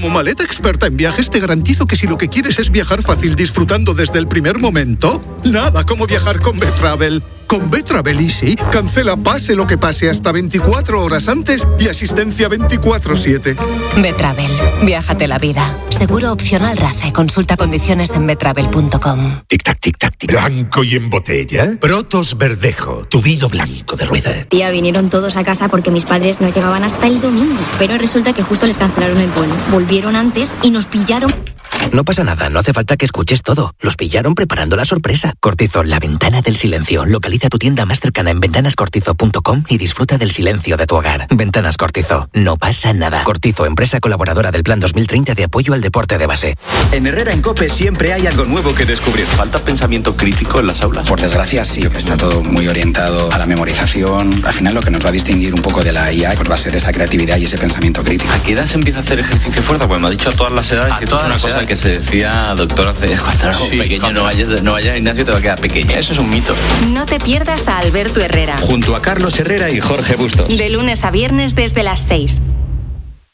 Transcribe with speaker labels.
Speaker 1: Como maleta experta en viajes, te garantizo que si lo que quieres es viajar fácil disfrutando desde el primer momento, nada como viajar con Betravel. Con Betravel Easy, cancela pase lo que pase hasta 24 horas antes y asistencia 24/7.
Speaker 2: Betravel, viájate la vida. Seguro opcional RACE. Consulta condiciones en betravel.com.
Speaker 3: Tic-tac, tic-tac, tic. Blanco y en botella. Protos Verdejo, tu vino blanco de rueda.
Speaker 4: Tía, vinieron todos a casa porque mis padres no llegaban hasta el domingo. Pero resulta que justo les cancelaron el vuelo. Volvieron antes y nos pillaron.
Speaker 5: No pasa nada, no hace falta que escuches todo. Los pillaron preparando la sorpresa. Cortizo, la ventana del silencio. Localiza tu tienda más cercana en ventanascortizo.com y disfruta del silencio de tu hogar. Ventanas Cortizo, no pasa nada. Cortizo, empresa colaboradora del Plan 2030 de apoyo al deporte de base.
Speaker 6: En Herrera en COPE siempre hay algo nuevo que descubrir. ¿Falta pensamiento crítico en las aulas?
Speaker 7: Por desgracia sí, está todo muy orientado a la memorización. Al final lo que nos va a distinguir un poco de la IA pues va a ser esa creatividad y ese pensamiento crítico.
Speaker 6: ¿A qué edad se empieza a hacer ejercicio fuerza? Pues me ha dicho a todas las edades. Y esto es una cosa que se decía, doctor, hace cuando eras pequeño, no vayas al gimnasio, te va a quedar pequeño. Eso es un mito.
Speaker 2: No te pierdas a Alberto Herrera.
Speaker 6: Junto a Carlos Herrera y Jorge Bustos.
Speaker 2: De lunes a viernes desde las 6.